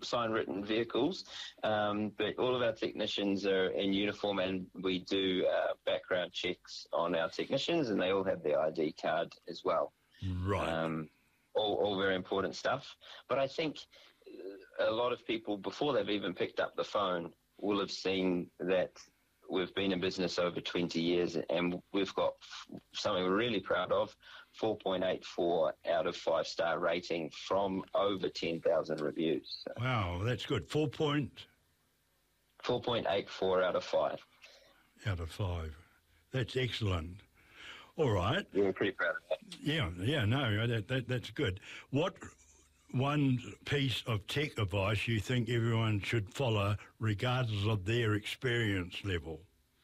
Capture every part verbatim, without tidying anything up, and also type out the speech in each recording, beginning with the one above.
sign-written vehicles, um, but all of our technicians are in uniform, and we do uh, background checks on our technicians, and they all have their I D card as well. Right. Um, all, all very important stuff. But I think a lot of people, before they've even picked up the phone, will have seen that we've been in business over twenty years, and we've got something we're really proud of, four point eight four out of five-star rating from over ten thousand reviews. So Wow, that's good. Four point... four point eight four out of five. Out of five. That's excellent. All right. Yeah, we're pretty proud of that. Yeah, yeah, no, that, that that's good. What one piece of tech advice you think everyone should follow regardless of their experience level?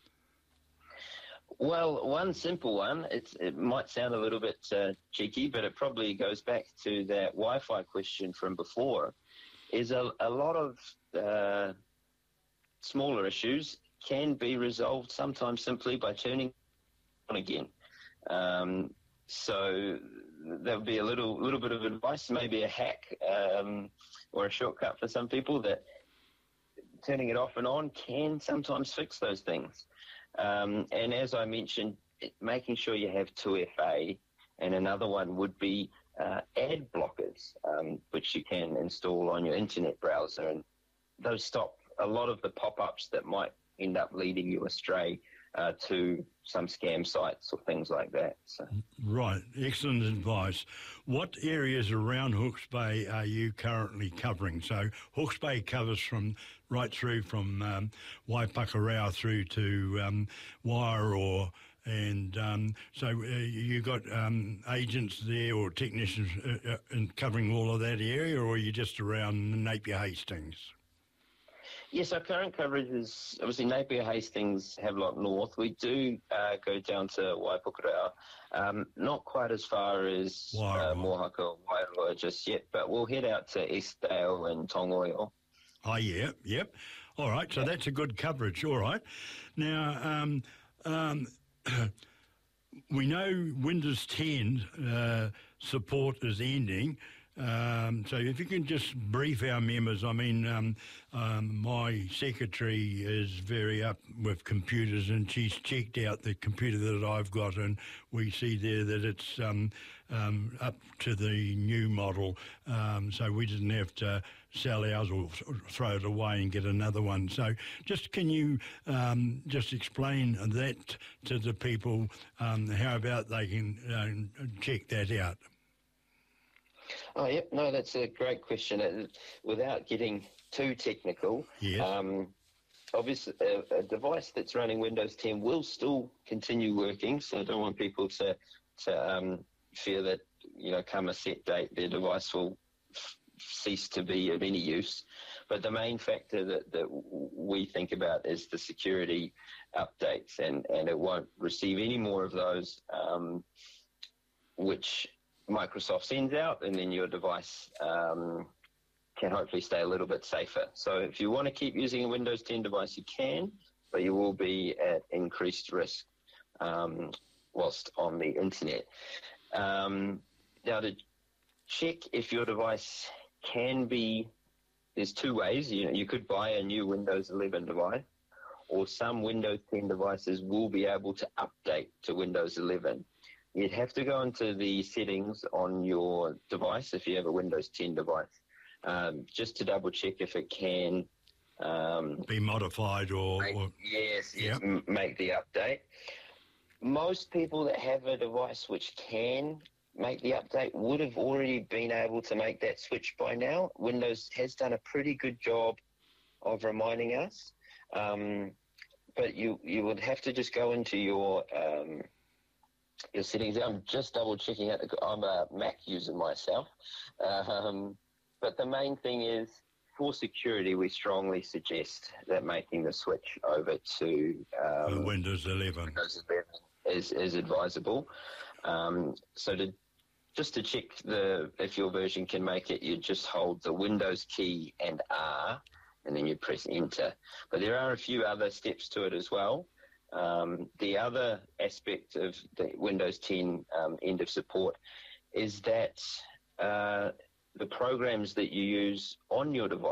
Well, one simple one, it's, it might sound a little bit uh, cheeky, but it probably goes back to that Wi-Fi question from before, is a, a lot of uh, smaller issues can be resolved sometimes simply by turning on again. Um, so that would be a little little bit of advice, maybe a hack um, or a shortcut for some people, that turning it off and on can sometimes fix those things. Um, and as I mentioned, it, making sure you have two F A, and another one would be uh, ad blockers, um, which you can install on your internet browser, and those stop a lot of the pop-ups that might end up leading you astray uh, to some scam sites or things like that. So. Right, excellent advice. What areas around Hawke's Bay are you currently covering? So Hawke's Bay covers from right through from um, Waipakarau through to um, Wairoa, and um, so uh, you got um, agents there or technicians uh, uh, in covering all of that area, or are you just around Napier Hastings? Yes, our current coverage is obviously Napier, Hastings, Havelock North. We do uh, go down to Waipukurau, um, not quite as far as uh, Mohaka or Wairoa just yet, but we'll head out to Eastdale and Tongoio. Oh, yeah, yep. All right, so yeah. That's a good coverage. All right. Now, um, um, we know Windows ten uh, support is ending. Um, so if you can just brief our members, I mean, um, um, my secretary is very up with computers, and she's checked out the computer that I've got, and we see there that it's um, um, up to the new model, um, so we didn't have to sell ours or throw it away and get another one. So just can you um, just explain that to the people, um, how about they can uh, check that out? Oh, yep. No, that's a great question. Uh, without getting too technical, yes. um, obviously a, a device that's running Windows ten will still continue working, so I don't want people to, to um, fear that, you know, come a set date, their device will f- cease to be of any use. But the main factor that, that we think about is the security updates, and, and it won't receive any more of those, um, which Microsoft sends out, and then your device um, can hopefully stay a little bit safer. So if you want to keep using a Windows ten device, you can, but you will be at increased risk um, whilst on the internet. Um, now, to check if your device can be, there's two ways. You know, you could buy a new Windows eleven device, or some Windows ten devices will be able to update to Windows eleven. You'd have to go into the settings on your device if you have a Windows ten device, um, just to double check if it can um, be modified or, make, or yes, yep. yes, m- make the update. Most people that have a device which can make the update would have already been able to make that switch by now. Windows has done a pretty good job of reminding us, um, but you you would have to just go into your um, your settings. I'm just double checking it. I'm a Mac user myself. Um, but the main thing is, for security, we strongly suggest that making the switch over to um, Windows eleven. Windows eleven is, is advisable. Um, so to just to check the if your version can make it, you just hold the Windows key and R, and then you press Enter. But there are a few other steps to it as well. Um, the other aspect of the Windows ten um, end of support is that uh, the programs that you use on your device